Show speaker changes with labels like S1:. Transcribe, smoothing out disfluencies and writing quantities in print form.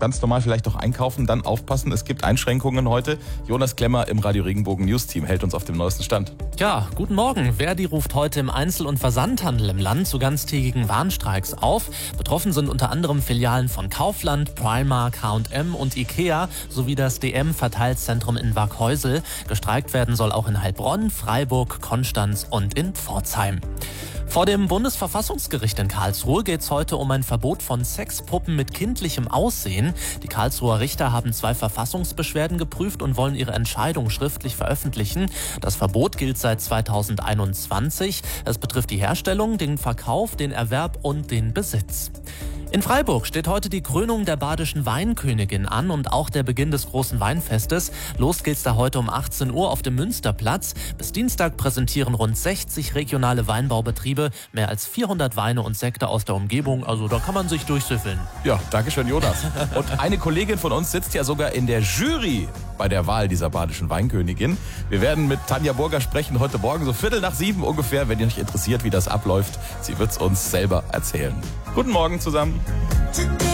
S1: ganz normal vielleicht auch einkaufen, dann aufpassen, es gibt Einschränkungen heute. Jonas Klemmer im Radio Regenbogen News Team hält uns auf dem neuesten Stand.
S2: Ja, guten Morgen. Verdi ruft heute im Einzel- und Versandhandel im Land zu ganztägigen Warnstreiks auf. Betroffen sind unter anderem Filialen von Kaufland, Primark, H&M und Ikea sowie das DM-Verteilzentrum in Waghäusel. Gestreikt werden soll auch in Heilbronn, Freiburg, Konstanz und in Pforzheim. Vor dem Bundesverfassungsgericht in Karlsruhe geht es heute um ein Verbot von Sexpuppen mit kindlichem Aussehen. Die Karlsruher Richter haben 2 Verfassungsbeschwerden geprüft und wollen ihre Entscheidung schriftlich veröffentlichen. Das Verbot gilt seit 2021. Es betrifft die Herstellung, den Verkauf, den Erwerb und den Besitz. In Freiburg steht heute die Krönung der badischen Weinkönigin an und auch der Beginn des großen Weinfestes. Los geht's da heute um 18 Uhr auf dem Münsterplatz. Bis Dienstag präsentieren rund 60 regionale Weinbaubetriebe mehr als 400 Weine und Sekte aus der Umgebung. Also da kann man sich durchsüffeln.
S1: Ja, danke schön, Jonas. Und eine Kollegin von uns sitzt ja sogar in der Jury bei der Wahl dieser badischen Weinkönigin. Wir werden mit Tanja Burger sprechen heute Morgen, so 6:15 ungefähr, wenn ihr euch interessiert, wie das abläuft. Sie wird's uns selber erzählen. Guten Morgen zusammen.